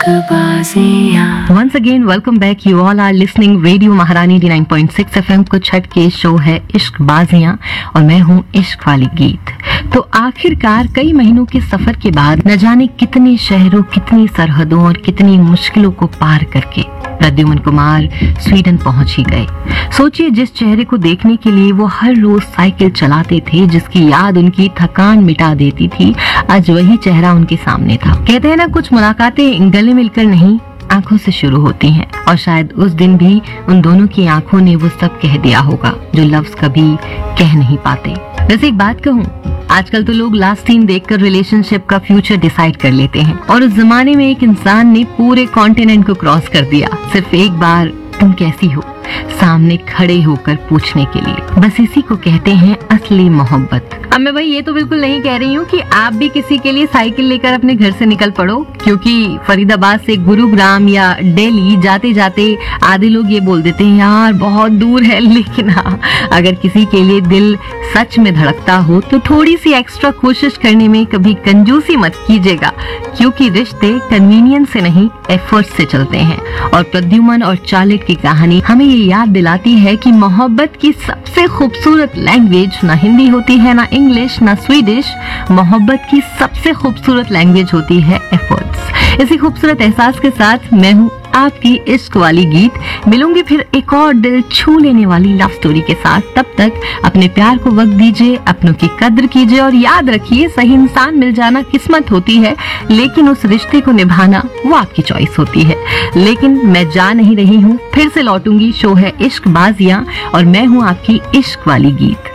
Once again, welcome back. You all are listening Radio महारानी 89.6 FM को छठ के show है इश्क बाजियां और मैं हूँ इश्क वाली गीत। तो आखिरकार कई महीनों के सफर के बाद न जाने कितने शहरों, कितनी सरहदों और कितनी मुश्किलों को पार करके प्रद्युमन कुमार स्वीडन पहुंच ही गए। सोचिए, जिस चेहरे को देखने के लिए वो हर रोज साइकिल चलाते थे, जिसकी याद उनकी थकान मिटा देती थी, आज वही चेहरा उनके सामने था। कहते हैं ना, कुछ मुलाकातें गले मिलकर नहीं, आंखों से शुरू होती हैं और शायद उस दिन भी उन दोनों की आंखों ने वो सब कह दिया होगा जो लफ्ज कभी कह नहीं पाते। वैसे एक बात कहूँ, आजकल तो लोग लास्ट सीन देखकर रिलेशनशिप का फ्यूचर डिसाइड कर लेते हैं और उस जमाने में एक इंसान ने पूरे कॉन्टिनेंट को क्रॉस कर दिया सिर्फ एक बार तुम कैसी हो सामने खड़े होकर पूछने के लिए। बस इसी को कहते हैं असली मोहब्बत। अब मैं भाई ये तो बिल्कुल नहीं कह रही हूँ कि आप भी किसी के लिए साइकिल लेकर अपने घर से निकल पड़ो, क्योंकि फरीदाबाद से गुरुग्राम या दिल्ली जाते जाते आधे लोग ये बोल देते हैं यार बहुत दूर है। लेकिन हाँ, अगर किसी के लिए दिल सच में धड़कता हो तो थोड़ी सी एक्स्ट्रा कोशिश करने में कभी कंजूसी मत कीजिएगा, क्योंकि रिश्ते कन्वीनियंस से नहीं एफर्ट से चलते हैं। और प्रद्युमन और चालिक की कहानी हमें ये याद दिलाती है कि मोहब्बत की सबसे खूबसूरत लैंग्वेज ना हिंदी होती है, ना इंग्लिश, ना स्वीडिश। मोहब्बत की सबसे खूबसूरत लैंग्वेज होती है एफर्ट्स। इसी खूबसूरत एहसास के साथ मैं हूँ आपकी इश्क वाली गीत। मिलूंगी फिर एक और दिल छू लेने वाली लव स्टोरी के साथ। तब तक अपने प्यार को वक्त दीजिए, अपनों की कद्र कीजिए और याद रखिए, सही इंसान मिल जाना किस्मत होती है, लेकिन उस रिश्ते को निभाना वो आपकी चॉइस होती है। लेकिन मैं जा नहीं रही हूँ, फिर से लौटूंगी। शो है इश्क बाजियां और मैं हूँ आपकी इश्क वाली गीत।